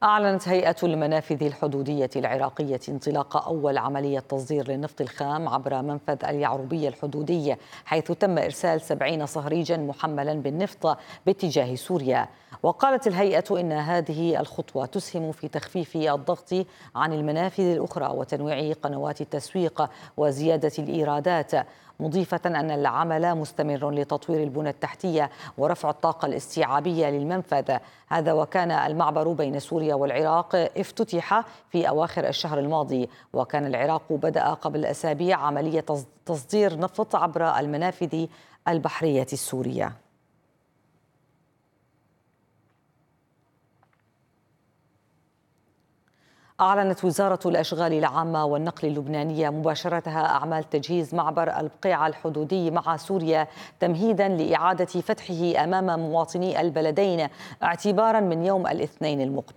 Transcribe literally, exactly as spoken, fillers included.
أعلنت هيئة المنافذ الحدودية العراقية انطلاق أول عملية تصدير للنفط الخام عبر منفذ اليعربية الحدودي، حيث تم إرسال سبعين صهريجا محملا بالنفط باتجاه سوريا. وقالت الهيئة إن هذه الخطوة تسهم في تخفيف الضغط عن المنافذ الأخرى وتنويع قنوات التسويق وزيادة الإيرادات، مضيفة أن العمل مستمر لتطوير البنى التحتية ورفع الطاقة الاستيعابية للمنفذ. هذا وكان المعبر بين سوريا والعراق افتتح في أواخر الشهر الماضي، وكان العراق بدأ قبل أسابيع عملية تصدير نفط عبر المنافذ البحرية السورية. أعلنت وزارة الأشغال العامة والنقل اللبنانية مباشرتها أعمال تجهيز معبر البقيع الحدودي مع سوريا تمهيدا لإعادة فتحه أمام مواطني البلدين اعتبارا من يوم الاثنين المقبل.